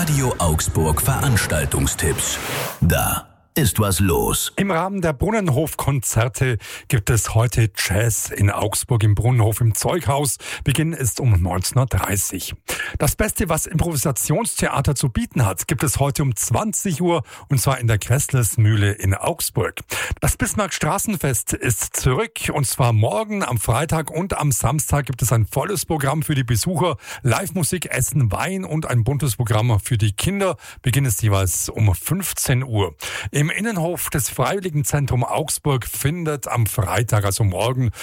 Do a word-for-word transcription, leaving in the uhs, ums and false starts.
Radio Augsburg Veranstaltungstipps. Da ist was los. Im Rahmen der Brunnenhof-Konzerte gibt es heute Jazz in Augsburg im Brunnenhof im Zeughaus. Beginn ist um neunzehn Uhr dreißig. Das Beste, was Improvisationstheater zu bieten hat, gibt es heute um zwanzig Uhr und zwar in der Gräßlesmühle in Augsburg. Das Bismarck-Straßenfest ist zurück und zwar morgen am Freitag und am Samstag gibt es ein volles Programm für die Besucher. Live-Musik, Essen, Wein und ein buntes Programm für die Kinder. Beginn ist jeweils um fünfzehn Uhr. Im Innenhof des Freiwilligenzentrums Augsburg findet am Freitag, also morgen,